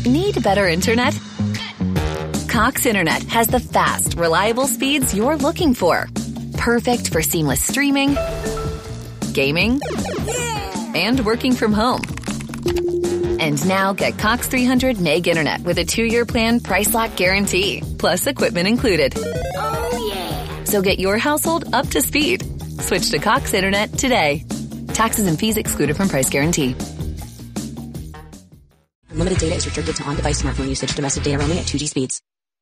Need better internet? Cox Internet has the fast, reliable speeds you're looking for. Perfect for seamless streaming, gaming, and working from home. And now get Cox 300 meg internet with a 2-year plan price lock guarantee, plus equipment included. Oh, yeah. So get your household up to speed. Switch to Cox Internet today. Taxes and fees excluded from price guarantee. Unlimited data is restricted to on-device smartphone usage. Domestic data roaming at 2G speeds.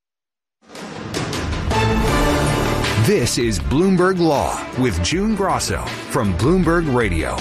This is Bloomberg Law with June Grosso from Bloomberg Radio.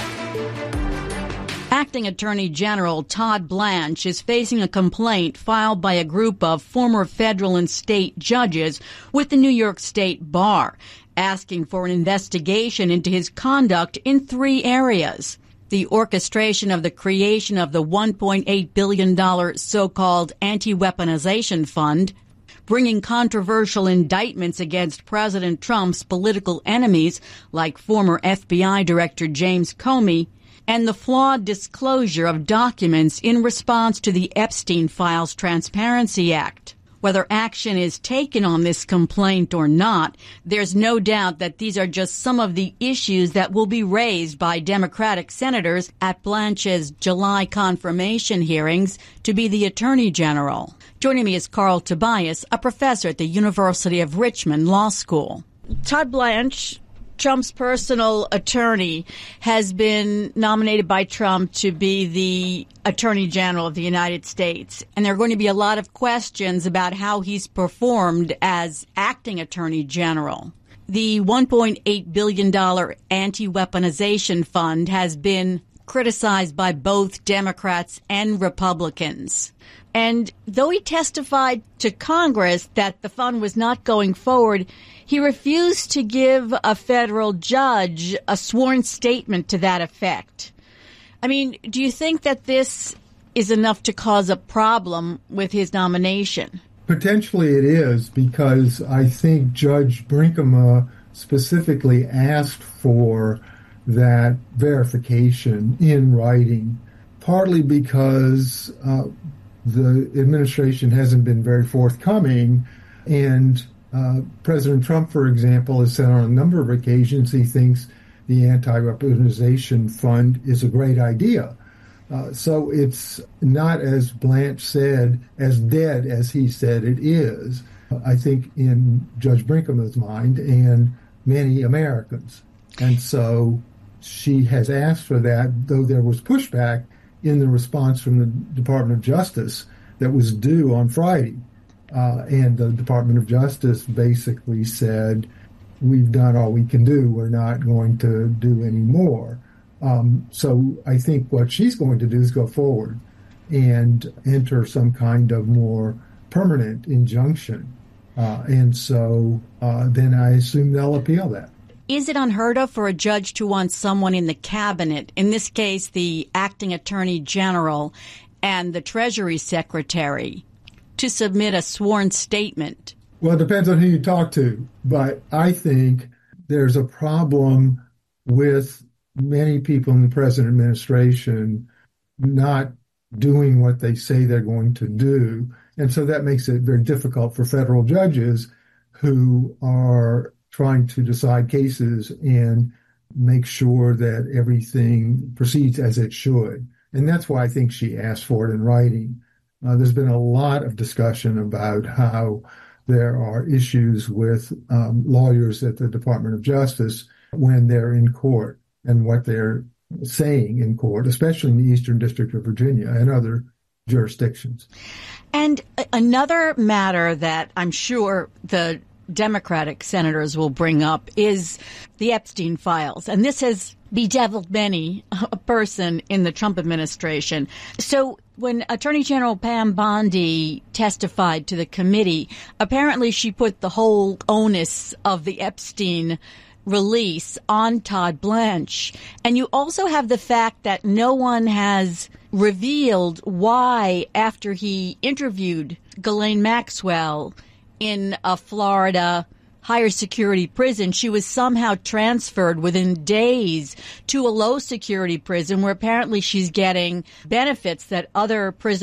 Acting Attorney General Todd Blanche is facing a complaint filed by a group of former federal and state judges with the New York State Bar, asking for an investigation into his conduct in 3 areas: the orchestration of the creation of the $1.8 billion so-called anti-weaponization fund, bringing controversial indictments against President Trump's political enemies like former FBI Director James Comey, and the flawed disclosure of documents in response to the Epstein Files Transparency Act. Whether action is taken on this complaint or not, there's no doubt that these are just some of the issues that will be raised by Democratic senators at Blanche's July confirmation hearings to be the Attorney General. Joining me is Carl Tobias, a professor at the University of Richmond Law School. Todd Blanche, Trump's personal attorney, has been nominated by Trump to be the Attorney General of the United States. And there are going to be a lot of questions about how he's performed as acting Attorney General. The $1.8 billion anti-weaponization fund has been criticized by both Democrats and Republicans. And though he testified to Congress that the fund was not going forward, he refused to give a federal judge a sworn statement to that effect. I mean, do you think that this is enough to cause a problem with his nomination? Potentially it is, because I think Judge Brinkema specifically asked for that verification in writing, partly because the administration hasn't been very forthcoming, and President Trump, for example, has said on a number of occasions he thinks the anti-weaponization fund is a great idea. So it's not, as Blanche said, as dead as he said it is, I think, in Judge Brinkema's mind and many Americans. And so she has asked for that, though there was pushback in the response from the Department of Justice that was due on Friday. And the Department of Justice basically said, we've done all we can do. We're not going to do any more. So I think what she's going to do is go forward and enter some kind of more permanent injunction. And so then I assume they'll appeal that. Is it unheard of for a judge to want someone in the cabinet, in this case the acting Attorney General and the Treasury Secretary, to submit a sworn statement? Well, it depends on who you talk to, but I think there's a problem with many people in the present administration not doing what they say they're going to do. And so that makes it very difficult for federal judges who are trying to decide cases and make sure that everything proceeds as it should. And that's why I think she asked for it in writing. There's been a lot of discussion about how there are issues with lawyers at the Department of Justice when they're in court and what they're saying in court, especially in the Eastern District of Virginia and other jurisdictions. And another matter that I'm sure the Democratic senators will bring up is the Epstein files. And this has bedeviled many a person in the Trump administration. So when Attorney General Pam Bondi testified to the committee, apparently she put the whole onus of the Epstein release on Todd Blanche. And you also have the fact that no one has revealed why, after he interviewed Ghislaine Maxwell in a Florida higher security prison, she was somehow transferred within days to a low security prison where apparently she's getting benefits that other prisoners